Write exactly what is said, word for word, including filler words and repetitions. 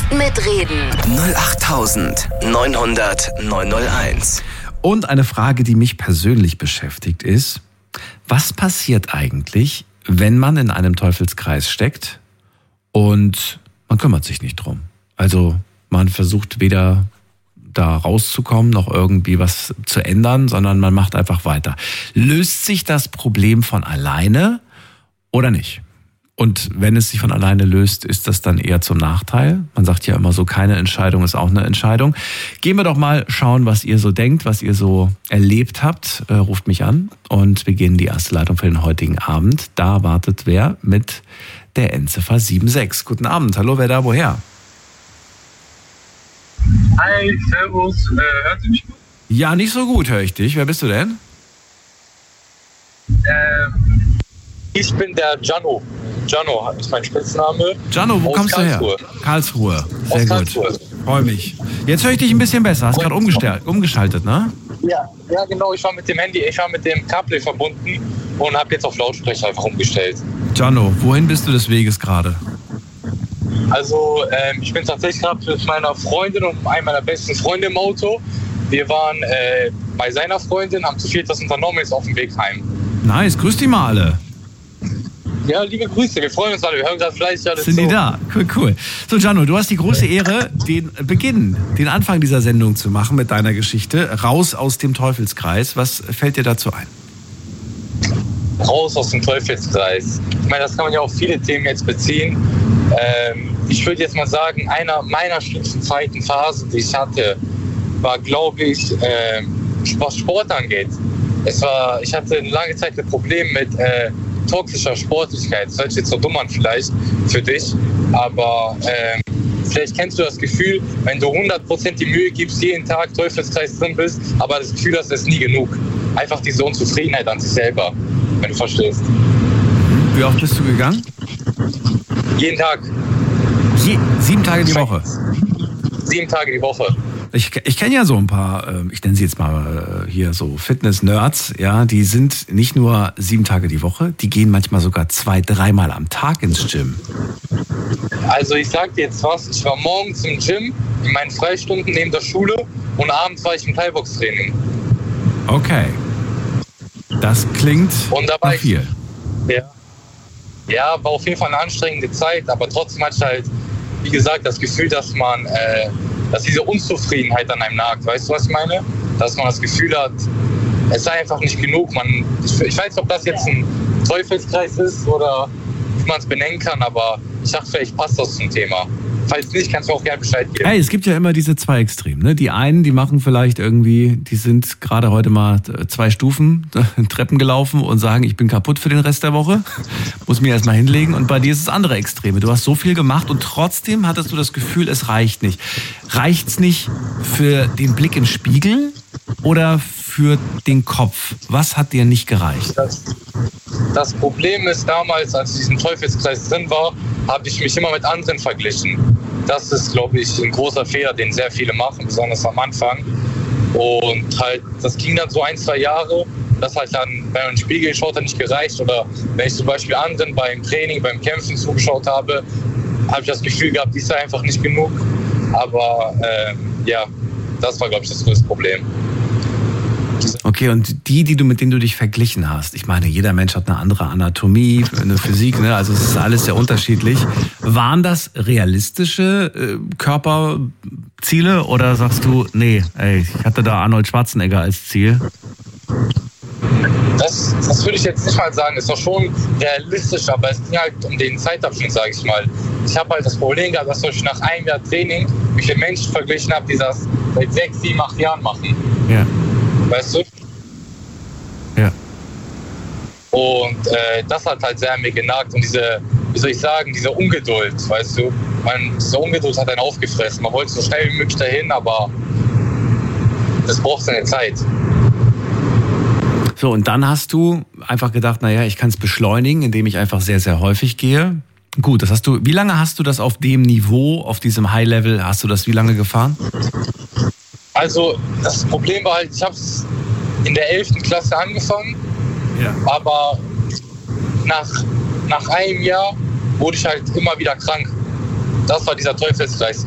mitreden. null acht neun hundert neun null eins. Und eine Frage, die mich persönlich beschäftigt, ist, was passiert eigentlich, wenn man in einem Teufelskreis steckt und man kümmert sich nicht drum? Also man versucht weder da rauszukommen, noch irgendwie was zu ändern, sondern man macht einfach weiter. Löst sich das Problem von alleine oder nicht? Und wenn es sich von alleine löst, ist das dann eher zum Nachteil? Man sagt ja immer so, keine Entscheidung ist auch eine Entscheidung. Gehen wir doch mal schauen, was ihr so denkt, was ihr so erlebt habt. Äh, ruft mich an und wir gehen in die erste Leitung für den heutigen Abend. Da wartet wer mit der Endziffer sieben sechs. Guten Abend, hallo, wer da, woher? Hi, servus, äh, hört ihr mich gut? Ja, nicht so gut höre ich dich. Wer bist du denn? Ähm, ich bin der Gianno. Gianno ist mein Spitzname. Gianno, wo Aus kommst Karlsruhe. du her? Karlsruhe. Sehr Aus gut. Karlsruhe. Freue mich. Jetzt höre ich dich ein bisschen besser. Hast gerade umgestellt, umgeschaltet, ne? Ja, ja, genau. Ich war mit dem Handy, ich war mit dem CarPlay verbunden und habe jetzt auf Lautsprecher einfach umgestellt. Gianno, wohin bist du des Weges gerade? Also, ähm, ich bin tatsächlich gerade mit meiner Freundin und einem meiner besten Freunde im Auto. Wir waren äh, bei seiner Freundin, haben zu viert das unternommen, jetzt auf dem Weg heim. Nice, grüß die mal alle. Ja, liebe Grüße, wir freuen uns alle, wir hören gerade fleißig alles Sind so. die da? Cool, cool. So, Gianno, du hast die große Ehre, den Beginn, den Anfang dieser Sendung zu machen mit deiner Geschichte. Raus aus dem Teufelskreis. Was fällt dir dazu ein? Raus aus dem Teufelskreis. Ich meine, das kann man ja auf viele Themen jetzt beziehen. Ähm, ich würde jetzt mal sagen, einer meiner schlimmsten Zeiten, Phasen, die ich hatte, war, glaube ich, äh, was Sport angeht. Es war, ich hatte eine lange Zeit ein Problem mit äh, toxischer Sportlichkeit. Das hört sich jetzt so dumm an vielleicht für dich, aber äh, vielleicht kennst du das Gefühl, wenn du hundert Prozent die Mühe gibst, jeden Tag Teufelskreis drin bist, aber das Gefühl hast, es ist nie genug. Einfach diese Unzufriedenheit an sich selber, wenn du verstehst. Wie oft bist du gegangen? Jeden Tag. Je, sieben Tage die Woche? Sieben Tage die Woche. Ich, ich kenne ja so ein paar, ich nenne sie jetzt mal hier so Fitness-Nerds, ja, die sind nicht nur sieben Tage die Woche, die gehen manchmal sogar zwei, dreimal am Tag ins Gym. Also ich sag dir jetzt was, ich war morgens im Gym, in meinen Freistunden neben der Schule und abends war ich im Thai-Box-Training. Okay. Das klingt und da nach war ich, viel. Ja. Ja, war auf jeden Fall eine anstrengende Zeit, aber trotzdem hatte ich halt, wie gesagt, das Gefühl, dass man, äh, dass diese Unzufriedenheit an einem nagt. Weißt du, was ich meine? Dass man das Gefühl hat, es sei einfach nicht genug. Man, ich, ich weiß nicht, ob das jetzt ein Teufelskreis ist oder wie man es benennen kann, aber ich dachte, vielleicht passt das zum Thema. Falls nicht, kannst du auch gerne Bescheid geben. Hey, es gibt ja immer diese zwei Extremen, ne? Die einen, die machen vielleicht irgendwie, die sind gerade heute mal zwei Stufen Treppen gelaufen und sagen, ich bin kaputt für den Rest der Woche, muss mir erstmal hinlegen. Und bei dir ist es andere Extreme. Du hast so viel gemacht und trotzdem hattest du das Gefühl, es reicht nicht. Reicht's nicht für den Blick im Spiegel oder für den Kopf? Was hat dir nicht gereicht? Das, das Problem ist, damals, als ich in diesem Teufelskreis drin war, habe ich mich immer mit anderen verglichen. Das ist, glaube ich, ein großer Fehler, den sehr viele machen, besonders am Anfang. Und halt, das ging dann so ein, zwei Jahre. Das halt dann, wenn man in den Spiegel schaut, hat nicht gereicht. Oder wenn ich zum Beispiel anderen beim Training, beim Kämpfen zugeschaut habe, habe ich das Gefühl gehabt, die ist einfach nicht genug. Aber äh, ja, das war, glaube ich, das größte Problem. Okay, und die, die du mit denen du dich verglichen hast, ich meine, jeder Mensch hat eine andere Anatomie, eine Physik, ne? Also es ist alles sehr unterschiedlich. Waren das realistische äh, Körperziele oder sagst du, nee, ey, ich hatte da Arnold Schwarzenegger als Ziel? Das, das würde ich jetzt nicht mal sagen, ist doch schon realistisch, aber es ging halt um den Zeitabschnitt, sage ich mal. Ich habe halt das Problem gehabt, dass ich nach einem Jahr Training mich mit Menschen verglichen habe, die das seit sechs, sieben, acht Jahren machen. Ja. Weißt du? Ja. Und äh, das hat halt sehr an mir genagt und diese, wie soll ich sagen, diese Ungeduld, weißt du? Man, diese Ungeduld hat einen aufgefressen. Man wollte so schnell wie möglich dahin, aber das braucht seine Zeit. So, und dann hast du einfach gedacht, naja, ich kann es beschleunigen, indem ich einfach sehr, sehr häufig gehe. Gut, das hast du, wie lange hast du das auf dem Niveau, auf diesem High-Level, hast du das wie lange gefahren? Also, das Problem war halt, ich habe es in der elften Klasse angefangen, ja. aber nach, nach einem Jahr wurde ich halt immer wieder krank. Das war dieser Teufelskreis.